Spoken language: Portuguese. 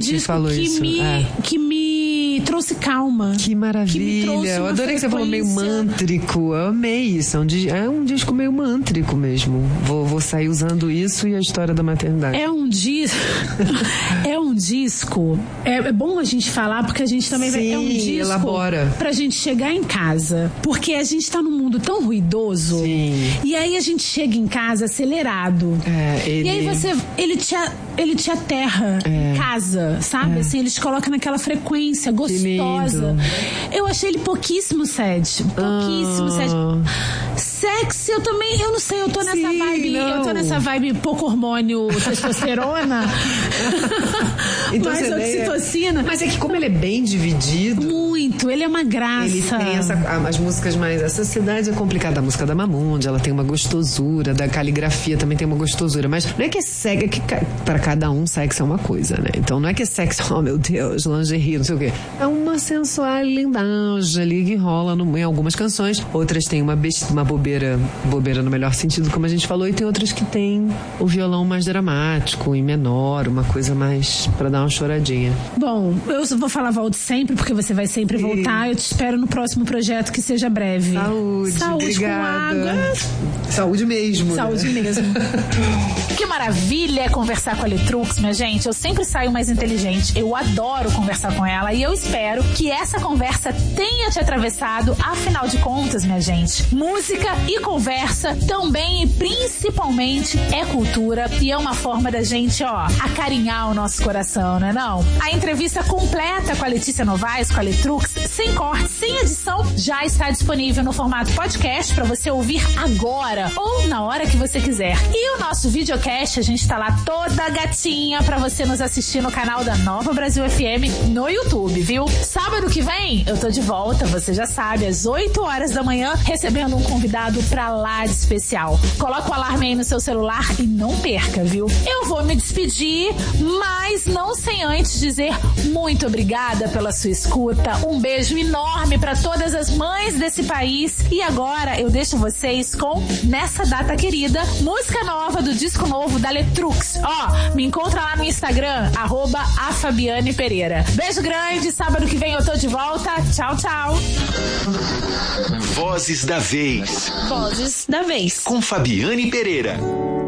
disco que me trouxe calma. Que maravilha. Eu adorei que você falou meio mântrico. Eu amei isso. É um disco meio mântrico mesmo. Vou sair usando isso e a história da maternidade. É um disco. É bom a gente falar, porque a gente também vai. É um disco elabora. Pra gente chegar em casa. Porque a gente tá num mundo tão ruidoso. Sim. E aí a gente chega em casa acelerado. E aí ele te aterra em casa, sabe? Assim, ele te coloca naquela frequência gostosa. Eu achei ele pouquíssimo sad. Sexy, eu não sei, eu tô nessa vibe. Eu tô nessa vibe pouco hormônio, testosterona. Então, mais oxitocina. Mas é que como ele é bem dividido. Muito, ele é uma graça. Ele tem as músicas mais. A sociedade é complicada. A música da Mamundi, ela tem uma gostosura. Da Caligrafia também tem uma gostosura. Mas não é que é sexy, é que pra cada um sexy é uma coisa, né? Então não é que é sexy, oh meu Deus, lingerie, não sei o quê. É uma sensualidade ali que rola em algumas canções. Outras tem uma bobeira no melhor sentido, como a gente falou, e tem outras que tem o violão mais dramático, em menor, uma coisa mais pra dar uma choradinha. Bom, eu vou falar volte sempre, porque você vai sempre voltar. Eu te espero no próximo projeto, que seja breve. Saúde obrigada. Com água. Saúde mesmo. Saúde mesmo. Que maravilha conversar com a Letrux, minha gente. Eu sempre saio mais inteligente. Eu adoro conversar com ela e eu espero que essa conversa tenha te atravessado. Afinal de contas, minha gente, música e conversa também e principalmente é cultura e é uma forma da gente, acarinhar o nosso coração, né não? A entrevista completa com a Letícia Novaes, com a Letrux, sem corte, sem edição, já está disponível no formato podcast para você ouvir agora ou na hora que você quiser. E o nosso videocast, a gente tá lá toda gatinha pra você nos assistir no canal da Nova Brasil FM no YouTube, viu? Sábado que vem, eu tô de volta, você já sabe, às 8 horas da manhã, recebendo um convidado pra lá de especial. Coloca o alarme aí no seu celular e não perca, viu? Eu vou me despedir, mas não sem antes dizer muito obrigada pela sua escuta, um beijo enorme pra todas as mães desse país e agora eu deixo vocês com Nessa Data Querida, música nova do disco novo da Letrux. Me encontra lá no Instagram, @afabianepereira. Beijo grande, sábado que vem eu tô de volta. Tchau, tchau. Vozes da Vez. Vozes da Vez. Com Fabiane Pereira.